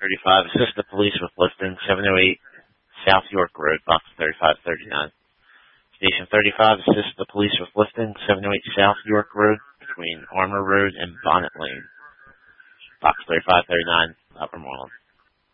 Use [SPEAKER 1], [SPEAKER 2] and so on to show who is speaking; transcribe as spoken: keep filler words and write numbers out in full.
[SPEAKER 1] thirty-five, assist the police with lifting seven oh eight South York Road, box thirty-five thirty-nine. Station thirty-five, assist the police with lifting seven oh eight South York Road between Armour Road and Bonnet Lane, box thirty-five thirty-nine, Upper Moreland.